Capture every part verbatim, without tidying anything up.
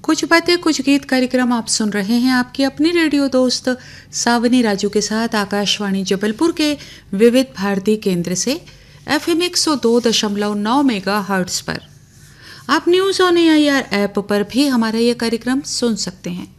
कुछ बातें कुछ गीत कार्यक्रम आप सुन रहे हैं आपकी अपनी रेडियो दोस्त सावनी राजू के साथ आकाशवाणी जबलपुर के विविध भारती केंद्र से एफएम एक सौ दो दशमलव नौ मेगा हर्ट्ज पर। आप न्यूज़ ऑन एआईआर ऐप पर भी हमारा ये कार्यक्रम सुन सकते हैं।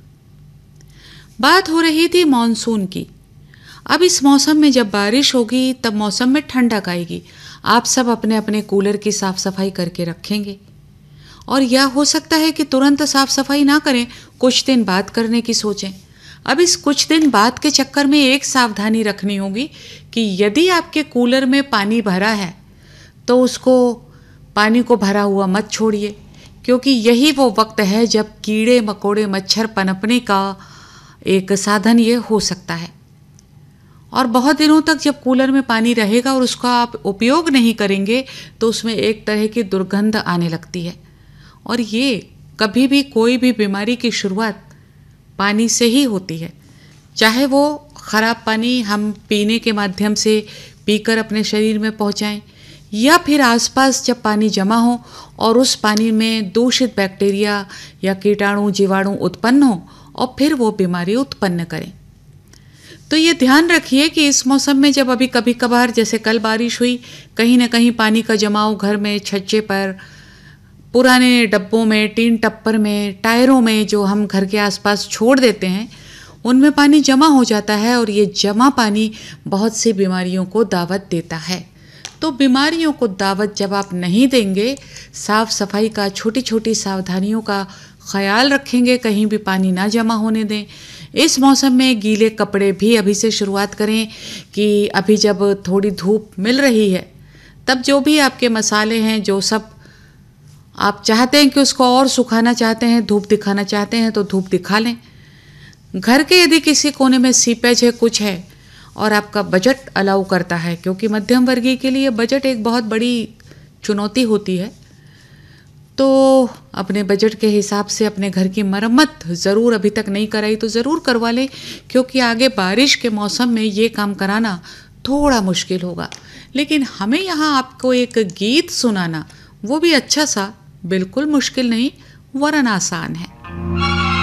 बात हो रही थी मॉनसून की। अब इस मौसम में जब बारिश होगी तब मौसम में ठंडक आएगी। आप सब अपने अपने कूलर की साफ सफाई करके रखेंगे और यह हो सकता है कि तुरंत साफ सफाई ना करें, कुछ दिन बाद करने की सोचें। अब इस कुछ दिन बाद के चक्कर में एक सावधानी रखनी होगी कि यदि आपके कूलर में पानी भरा है तो उसको पानी को भरा हुआ मत छोड़िए, क्योंकि यही वो वक्त है जब कीड़े मकोड़े मच्छर पनपने का एक साधन ये हो सकता है। और बहुत दिनों तक जब कूलर में पानी रहेगा और उसका आप उपयोग नहीं करेंगे तो उसमें एक तरह की दुर्गंध आने लगती है। और ये कभी भी कोई भी बीमारी की शुरुआत पानी से ही होती है, चाहे वो ख़राब पानी हम पीने के माध्यम से पीकर अपने शरीर में पहुंचाएं, या फिर आसपास जब पानी जमा हो और उस पानी में दूषित बैक्टीरिया या कीटाणु जीवाणु उत्पन्न हो और फिर वो बीमारी उत्पन्न करें। तो ये ध्यान रखिए कि इस मौसम में जब अभी कभी कभार जैसे कल बारिश हुई, कहीं ना कहीं पानी का जमाव घर में, छज्जे पर, पुराने डब्बों में, टीन टप्पर में, टायरों में जो हम घर के आसपास छोड़ देते हैं उनमें पानी जमा हो जाता है और ये जमा पानी बहुत सी बीमारियों को दावत देता है। तो बीमारियों को दावत जब आप नहीं देंगे, साफ सफाई का, छोटी छोटी सावधानियों का ख्याल रखेंगे, कहीं भी पानी ना जमा होने दें। इस मौसम में गीले कपड़े भी अभी से शुरुआत करें कि अभी जब थोड़ी धूप मिल रही है तब जो भी आपके मसाले हैं, जो सब आप चाहते हैं कि उसको और सुखाना चाहते हैं, धूप दिखाना चाहते हैं तो धूप दिखा लें। घर के यदि किसी कोने में सीपेज है, कुछ है और आपका बजट अलाउ करता है, क्योंकि मध्यम वर्गीय के लिए बजट एक बहुत बड़ी चुनौती होती है, तो अपने बजट के हिसाब से अपने घर की मरम्मत ज़रूर, अभी तक नहीं कराई तो ज़रूर करवा लें, क्योंकि आगे बारिश के मौसम में ये काम कराना थोड़ा मुश्किल होगा। लेकिन हमें यहाँ आपको एक गीत सुनाना, वो भी अच्छा सा, बिल्कुल मुश्किल नहीं वरन आसान है।